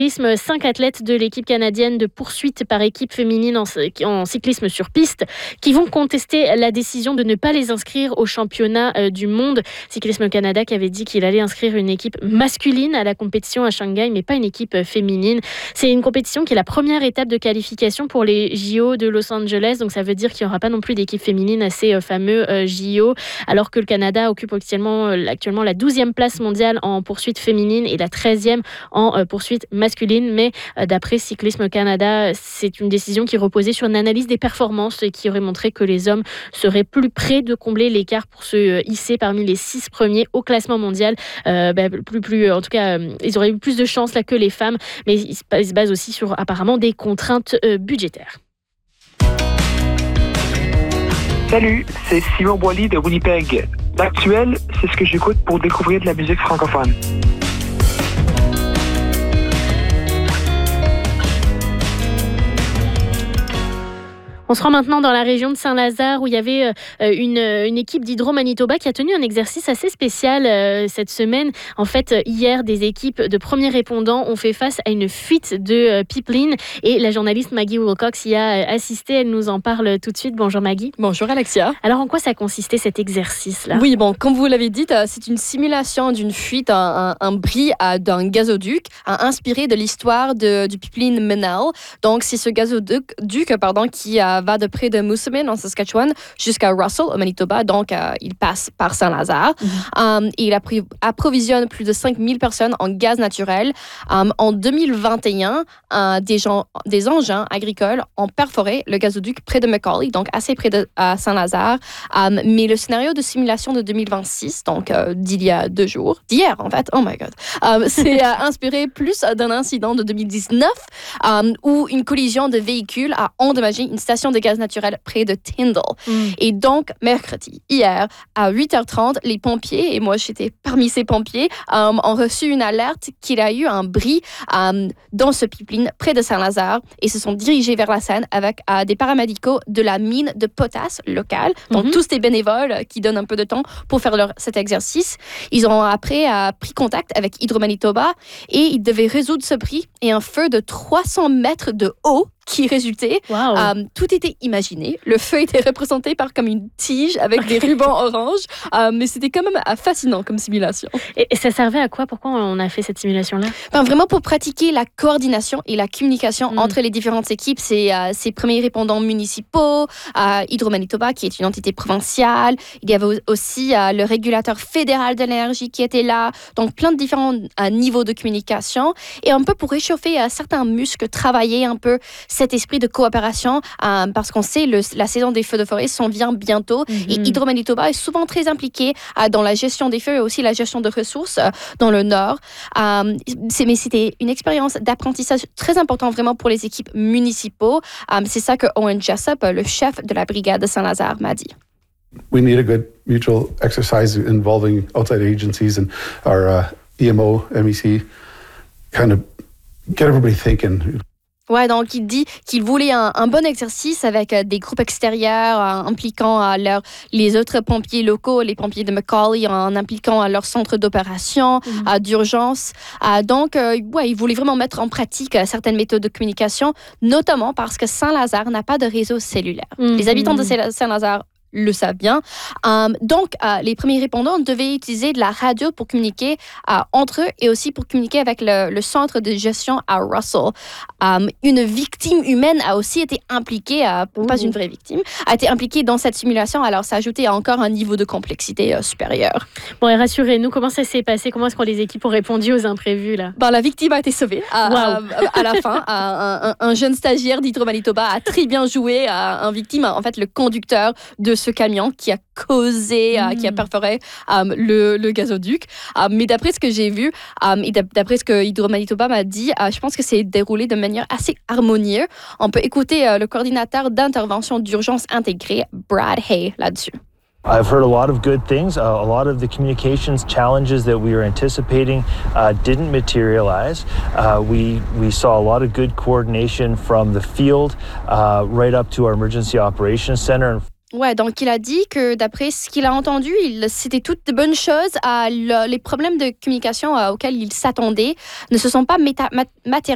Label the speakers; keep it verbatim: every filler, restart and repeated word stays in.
Speaker 1: Cinq athlètes de l'équipe canadienne de poursuite par équipe féminine en, en cyclisme sur piste qui vont contester la décision de ne pas les inscrire au championnat euh, du monde. Cyclisme Canada qui avait dit qu'il allait inscrire une équipe masculine à la compétition à Shanghai, mais pas une équipe féminine. C'est une compétition qui est la première étape de qualification pour les J O de Los Angeles, donc ça veut dire qu'il n'y aura pas non plus d'équipe féminine à ces euh, fameux euh, J O, alors que le Canada occupe actuellement, euh, actuellement la douzième place mondiale en poursuite féminine et la treizième en euh, poursuite masculine. Mais d'après Cyclisme Canada, c'est une décision qui reposait sur une analyse des performances et qui aurait montré que les hommes seraient plus près de combler l'écart pour se hisser parmi les six premiers au classement mondial. Euh, bah, plus, plus, en tout cas, euh, ils auraient eu plus de chance là que les femmes, mais ils se, ils se basent aussi sur apparemment des contraintes euh, budgétaires.
Speaker 2: Salut, c'est Simon Boily de Winnipeg. L'actuel, c'est ce que j'écoute pour découvrir de la musique francophone.
Speaker 1: On se rend maintenant dans la région de Saint-Lazare où il y avait une, une équipe d'Hydro-Manitoba qui a tenu un exercice assez spécial cette semaine. En fait, hier, des équipes de premiers répondants ont fait face à une fuite de pipeline et la journaliste Maggie Wilcox y a assisté. Elle nous en parle tout de suite. Bonjour Maggie.
Speaker 3: Bonjour Alexia.
Speaker 1: Alors, en quoi ça consistait cet exercice-là ?
Speaker 3: Oui, bon, comme vous l'avez dit, c'est une simulation d'une fuite, un, un, un bris d'un gazoduc inspiré de l'histoire de, du pipeline Menal. Donc, c'est ce gazoduc duc, pardon, qui a va de près de Moosomin en Saskatchewan jusqu'à Russell au Manitoba. Donc, euh, il passe par Saint-Lazare. Mm-hmm. Um, et il appri- approvisionne plus de cinq mille personnes en gaz naturel. Um, en deux mille vingt et un, euh, des, gens, des engins agricoles ont perforé le gazoduc près de Macaulay, donc assez près de à Saint-Lazare. Um, mais le scénario de simulation de deux mille vingt-six, donc euh, d'il y a deux jours, d'hier en fait, oh my god, um, c'est euh, inspiré plus d'un incident de deux mille dix-neuf um, où une collision de véhicules a endommagé une station de gaz naturel près de Tyndall. Mm. Et donc, mercredi, hier, à huit heures trente, les pompiers, et moi j'étais parmi ces pompiers, um, ont reçu une alerte qu'il y a eu un bris um, dans ce pipeline près de Saint-Lazare et se sont dirigés vers la scène avec uh, des paramédicaux de la mine de potasse locale. Donc, mm-hmm. tous des bénévoles qui donnent un peu de temps pour faire leur, cet exercice. Ils ont après uh, pris contact avec Hydro-Manitoba et ils devaient résoudre ce bris et un feu de trois cents mètres de haut qui résultait.
Speaker 1: Wow.
Speaker 3: Um, tout était imaginé. Le feu était représenté par comme une tige avec des rubans orange, um, mais c'était quand même fascinant comme simulation.
Speaker 1: Et, et ça servait à quoi ? Pourquoi on a fait cette simulation-là ?
Speaker 3: Ben, vraiment pour pratiquer la coordination et la communication mm. entre les différentes équipes. C'est euh, ces premiers répondants municipaux, euh, Hydro-Manitoba qui est une entité provinciale. Il y avait aussi euh, le régulateur fédéral de l'énergie qui était là. Donc plein de différents euh, niveaux de communication et un peu pour réchauffer euh, certains muscles, travailler un peu cet esprit de coopération, euh, parce qu'on sait le, la saison des feux de forêt s'en vient bientôt mm-hmm. et Hydro-Manitoba est souvent très impliqué euh, dans la gestion des feux et aussi la gestion de ressources euh, dans le Nord. Euh, c'est, mais c'était une expérience d'apprentissage très importante vraiment pour les équipes municipaux. Euh, c'est ça que Owen Jessup, le chef de la brigade de Saint-Lazare, m'a dit.
Speaker 4: We need a good mutual exercise involving outside agencies and our uh, E M O, M E C, kind of get everybody thinking.
Speaker 3: Ouais, donc il dit qu'il voulait un, un bon exercice avec euh, des groupes extérieurs euh, impliquant euh, leur, les autres pompiers locaux, les pompiers de Macaulay, en impliquant euh, leur centre d'opération, mmh. euh, d'urgence. Euh, donc, euh, ouais, il voulait vraiment mettre en pratique euh, certaines méthodes de communication, notamment parce que Saint-Lazare n'a pas de réseau cellulaire. Mmh. Les habitants de Saint-Lazare le savent bien. Um, donc, euh, les premiers répondants devaient utiliser de la radio pour communiquer euh, entre eux et aussi pour communiquer avec le, le centre de gestion à Russell. Um, une victime humaine a aussi été impliquée, euh, mmh. pas une vraie victime, a été impliquée dans cette simulation. Alors, ça a ajouté encore un niveau de complexité euh, supérieur.
Speaker 1: Bon, et rassurez-nous, comment ça s'est passé ? Comment est-ce que les équipes ont répondu aux imprévus là ?
Speaker 3: Ben, la victime a été sauvée à,
Speaker 1: wow.
Speaker 3: à, à la fin. un, un, un jeune stagiaire d'Hydro-Manitoba a très bien joué. À un victime, en fait, le conducteur de ce camion qui a causé, mmh. euh, qui a perforé um, le, le gazoduc. Um, mais d'après ce que j'ai vu, um, et d'après ce que Hydro-Manitoba m'a dit, uh, je pense que c'est déroulé de manière assez harmonieuse. On peut écouter uh, le coordinateur d'intervention d'urgence intégrée, Brad Hay, là-dessus.
Speaker 5: I've heard a lot of good things. Uh, a lot of the communications challenges that we were anticipating uh, didn't materialize. Uh, we we saw a lot of good coordination from the field uh, right up to our emergency operations center.
Speaker 3: Ouais, donc il a dit que d'après ce qu'il a entendu, il, c'était toutes de bonnes choses. Euh, le, les problèmes de communication euh, auxquels il s'attendait ne se sont pas méta- mat- matérialisés.